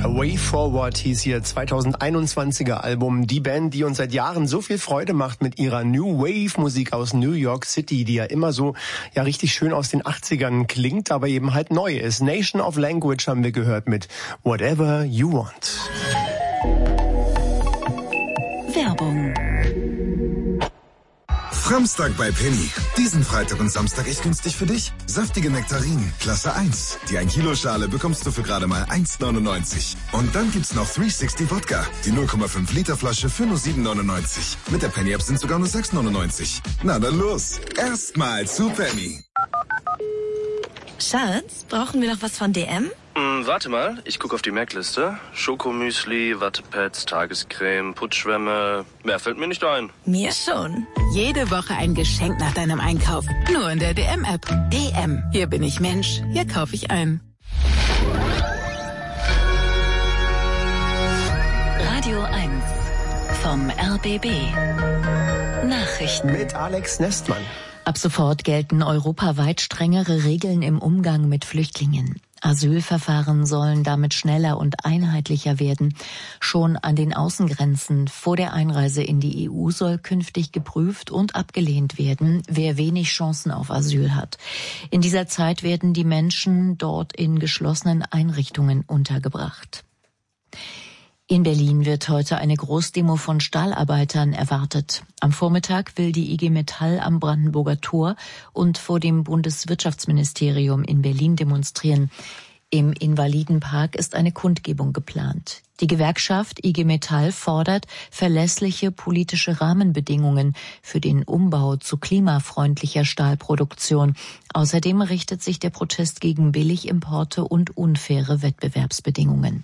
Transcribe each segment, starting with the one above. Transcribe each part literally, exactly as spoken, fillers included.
A Way Forward hieß ihr zweitausendeinundzwanziger Album. Die Band, die uns seit Jahren so viel Freude macht mit ihrer New Wave Musik aus New York City, die ja immer so ja richtig schön aus den achtzigern klingt, aber eben halt neu ist. Nation of Language haben wir gehört mit Whatever You Want. Werbung. Framstag bei Penny. Diesen Freitag und Samstag echt günstig für dich. Saftige Nektarinen, Klasse eins. Die ein Kilo Schale bekommst du für gerade mal eins neunundneunzig. Und dann gibt's noch dreihundertsechzig Wodka. Die null Komma fünf Liter Flasche für nur sieben neunundneunzig. Mit der Penny App sind sogar nur sechs neunundneunzig. Na dann los. Erstmal zu Penny. Schatz, brauchen wir noch was von D M? Hm, warte mal, ich gucke auf die Merkliste. Schokomüsli, Wattepads, Tagescreme, Putzschwämme. Mehr fällt mir nicht ein. Mir schon. Jede Woche ein Geschenk nach deinem Einkauf. Nur in der D M-App. D M. Hier bin ich Mensch. Hier kaufe ich ein. Radio eins vom R B B. Nachrichten. Mit Alex Nestmann. Ab sofort gelten europaweit strengere Regeln im Umgang mit Flüchtlingen. Asylverfahren sollen damit schneller und einheitlicher werden. Schon an den Außengrenzen vor der Einreise in die E U soll künftig geprüft und abgelehnt werden, wer wenig Chancen auf Asyl hat. In dieser Zeit werden die Menschen dort in geschlossenen Einrichtungen untergebracht. In Berlin wird heute eine Großdemo von Stahlarbeitern erwartet. Am Vormittag will die I G Metall am Brandenburger Tor und vor dem Bundeswirtschaftsministerium in Berlin demonstrieren. Im Invalidenpark ist eine Kundgebung geplant. Die Gewerkschaft I G Metall fordert verlässliche politische Rahmenbedingungen für den Umbau zu klimafreundlicher Stahlproduktion. Außerdem richtet sich der Protest gegen Billigimporte und unfaire Wettbewerbsbedingungen.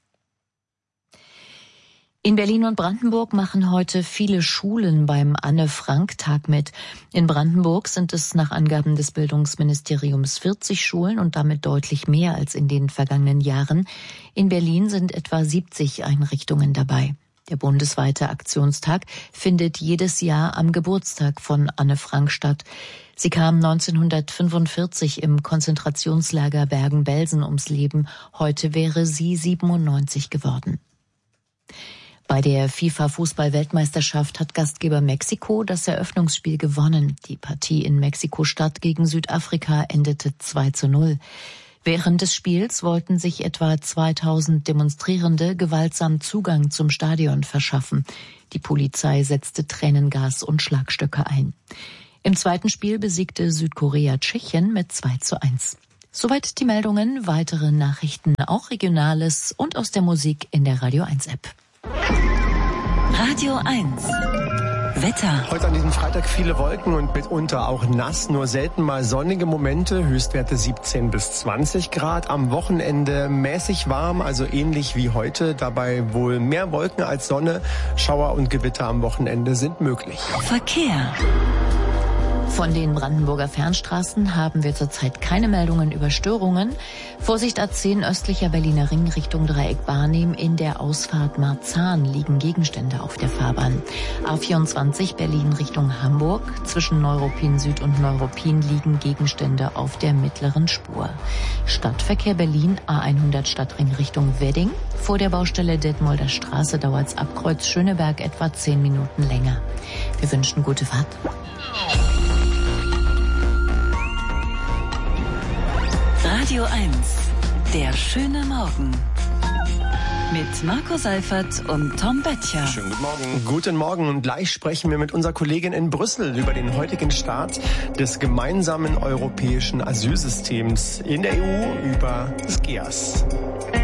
In Berlin und Brandenburg machen heute viele Schulen beim Anne-Frank-Tag mit. In Brandenburg sind es nach Angaben des Bildungsministeriums vierzig Schulen und damit deutlich mehr als in den vergangenen Jahren. In Berlin sind etwa siebzig Einrichtungen dabei. Der bundesweite Aktionstag findet jedes Jahr am Geburtstag von Anne Frank statt. Sie kam neunzehnhundertfünfundvierzig im Konzentrationslager Bergen-Belsen ums Leben. Heute wäre sie siebenundneunzig geworden. Bei der FIFA-Fußball-Weltmeisterschaft hat Gastgeber Mexiko das Eröffnungsspiel gewonnen. Die Partie in Mexiko-Stadt gegen Südafrika endete zwei zu null. Während des Spiels wollten sich etwa zweitausend Demonstrierende gewaltsam Zugang zum Stadion verschaffen. Die Polizei setzte Tränengas und Schlagstöcke ein. Im zweiten Spiel besiegte Südkorea Tschechien mit zwei zu eins. Soweit die Meldungen, weitere Nachrichten, auch Regionales und aus der Musik in der Radio eins App. Radio eins. Wetter. Heute an diesem Freitag viele Wolken und mitunter auch nass, nur selten mal sonnige Momente, Höchstwerte siebzehn bis zwanzig Grad. Am Wochenende mäßig warm, also ähnlich wie heute, dabei wohl mehr Wolken als Sonne. Schauer und Gewitter am Wochenende sind möglich. Verkehr. Von den Brandenburger Fernstraßen haben wir zurzeit keine Meldungen über Störungen. Vorsicht A zehn östlicher Berliner Ring Richtung Dreieck Barnim. In der Ausfahrt Marzahn liegen Gegenstände auf der Fahrbahn. A vierundzwanzig Berlin Richtung Hamburg. Zwischen Neuruppin Süd und Neuruppin liegen Gegenstände auf der mittleren Spur. Stadtverkehr Berlin A hundert Stadtring Richtung Wedding. Vor der Baustelle Detmolder Straße dauert es ab Kreuz Schöneberg etwa zehn Minuten länger. Wir wünschen gute Fahrt. Radio eins. Der schöne Morgen. Mit Marco Seifert und Tom Böttcher. Schönen guten Morgen. Guten Morgen und gleich sprechen wir mit unserer Kollegin in Brüssel über den heutigen Start des gemeinsamen europäischen Asylsystems in der E U, über das G E A S.